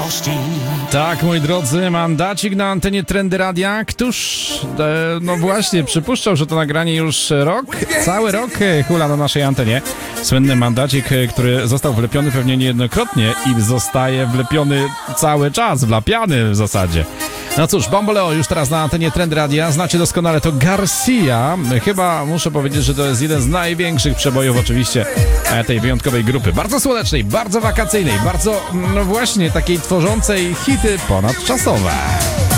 miłości. Tak, moi drodzy, mandacik na antenie Trendy Radia. Któż, no właśnie, przypuszczał, że to nagranie już cały rok hula na naszej antenie. Słynny mandacik, który został wlepiony pewnie niejednokrotnie i zostaje wlepiony cały czas, wlapiany w zasadzie. No cóż, Bomboleo już teraz na antenie Trendy Radia. Znacie doskonale, to Garcia. Chyba muszę powiedzieć, że to jest jeden z największych przebojów oczywiście tej wyjątkowej grupy. Bardzo słonecznej, bardzo wakacyjnej, bardzo, no właśnie, takiej tworzącej hity ponadczasowe.